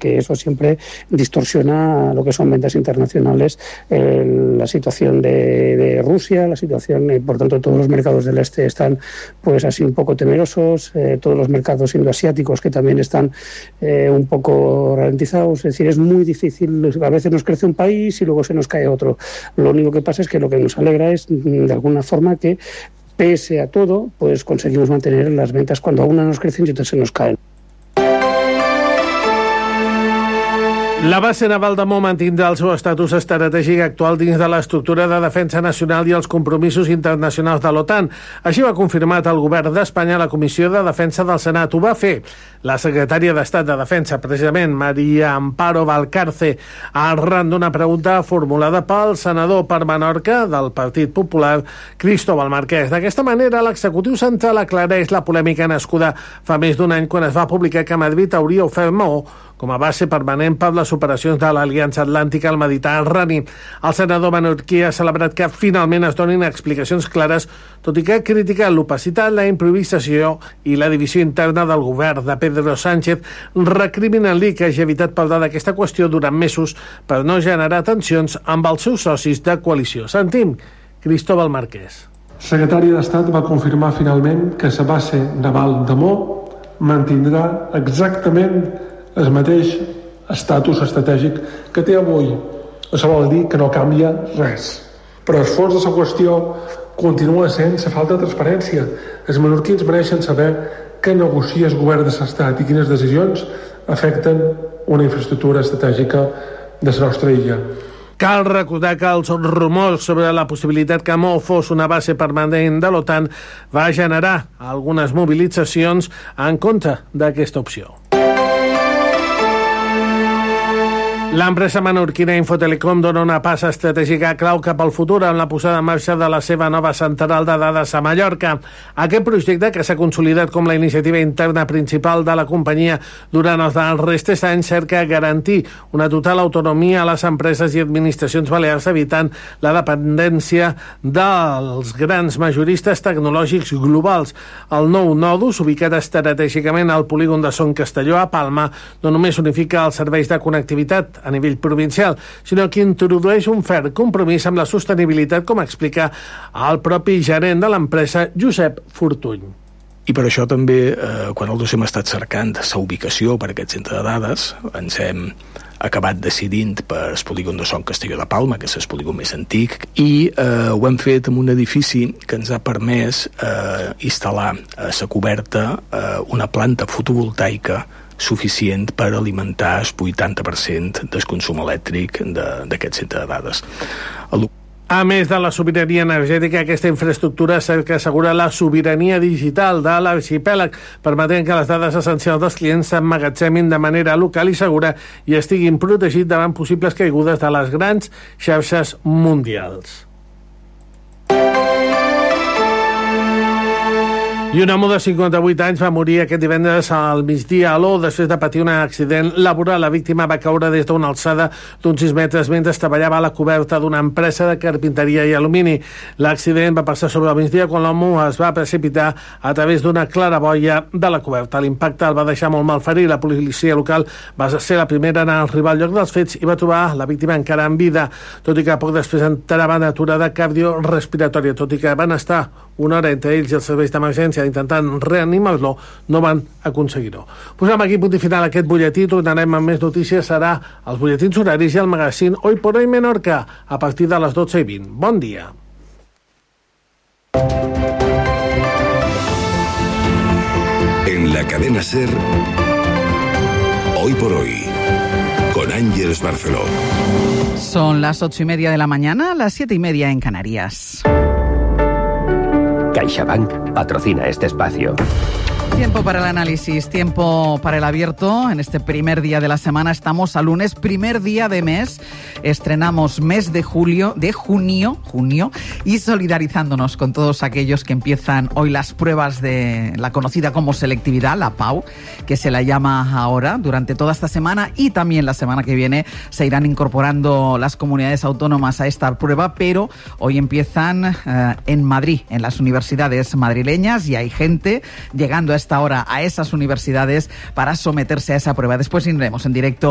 que eso siempre distorsiona lo que son ventas internacionales, la situación de Rusia, la situación, por tanto todos los mercados del este están pues así un poco temerosos, todos los mercados indoasiáticos que también están un poco ralentizados, es decir, es muy difícil, a veces nos crece un país y luego se nos cae otro. Lo único que pasa es que lo que nos alegra es de alguna forma que pese a todo, pues conseguimos mantener las ventas cuando a una nos crecen y otras se nos caen. La base naval de Maó mantindrà el seu estatus estratègic actual dins de l'estructura de defensa nacional i els compromisos internacionals de l'OTAN. Així ho ha confirmat el govern d'Espanya a la Comissió de Defensa del Senat. Ho va fer la secretària d'Estat de Defensa, precisament María Amparo Valcarce, arran d'una pregunta formulada pel senador per Menorca del Partit Popular, Cristóbal Marquès. D'aquesta manera, l'executiu central aclareix la polèmica nascuda fa més d'un any quan es va publicar que Madrid hauria ofert Maó com a base permanent per les operacions de l'Aliança Atlàntica al Mediterrani. El senador menorquí ha celebrat que finalment es donin explicacions clares, tot i que ha criticat l'opacitat, la improvisació i la divisió interna del govern de Pedro Sánchez, recriminant-li que hagi evitat parlar d'aquesta qüestió durant mesos per no generar tensions amb els seus socis de coalició. Sentim Cristóbal Marquès. El secretari d'Estat va confirmar finalment que la base naval de Maó mantindrà exactament el mateix estatus estratègic que té avui. Això vol dir que no canvia res. Però el fons de la qüestió continua sent la falta de transparència. Els menorquins mereixen saber què negocia el govern de l'Estat i quines decisions afecten una infraestructura estratègica de la nostra illa. Cal recordar que els rumors sobre la possibilitat que Maó fos una base permanent de l'OTAN va generar algunes mobilitzacions en contra d'aquesta opció. L'empresa menorquina Infotelecom dona una passa estratègica clau cap al futur en la posada en marxa de la seva nova central de dades a Mallorca. Aquest projecte, que s'ha consolidat com la iniciativa interna principal de la companyia durant els darrers anys, cerca garantir una total autonomia a les empreses i administracions balears, evitant la dependència dels grans majoristes tecnològics globals. El nou nodus, ubicat estratègicament al polígon de Son Castelló, a Palma, no només unifica els serveis de connectivitat a nivell provincial, sinó que introdueix un ferm compromís amb la sostenibilitat, com explica el propi gerent de l'empresa, Josep Fortuny. I per això també, quan el hem estat cercant la ubicació per aquest centre de dades, ens hem acabat decidint per el polígon de Son Castelló de Palma, que és el polígon més antic, i ho hem fet en un edifici que ens ha permès instal·lar a la coberta una planta fotovoltaica suficient per alimentar el 80% del consum elèctric d'aquest centre de dades. A més de la sobirania energètica, aquesta infraestructura cerca assegurar la sobirania digital de l'arxipèlag, permetent que les dades essencials dels clients s'emmagatzemin de manera local i segura i estiguin protegits davant possibles caigudes de les grans xarxes mundials. I un home de 58 anys va morir aquest divendres al migdia a Aló després de patir un accident laboral. La víctima va caure des d'una alçada d'uns 6 metres mentre treballava a la coberta d'una empresa de carpinteria i alumini. L'accident va passar sobre el migdia quan l'home es va precipitar a través d'una claraboia de la coberta. L'impacte el va deixar molt malferit. La policia local va ser la primera en arribar al lloc dels fets i va trobar la víctima encara en vida, tot i que poc després entrava en aturada cardiorespiratòria. Tot i que van estar una hora entre ells i els serveis d'emergència intentant reanimar-lo, no van aconseguir-ho. Posem aquí punt i final a aquest butlletí. Tornarem amb més notícies. Serà els butlletins horaris i el magazín Hoy por Hoy Menorca a partir de les 12:20. Bon dia. En la cadena SER, Hoy por Hoy, con Ángeles Barceló. Son las 8:30 de la mañana, las 7:30 en Canarias. CaixaBank patrocina este espacio. Tiempo para el análisis, tiempo para el abierto. En este primer día de la semana estamos a lunes, primer día de mes. Estrenamos mes de junio, y solidarizándonos con todos aquellos que empiezan hoy las pruebas de la conocida como selectividad, la PAU, que se la llama ahora. Durante toda esta semana y también la semana que viene se irán incorporando las comunidades autónomas a esta prueba, pero hoy empiezan en Madrid, en las universidades madrileñas, y hay gente llegando a esta hora a esas universidades para someterse a esa prueba. Después iremos en directo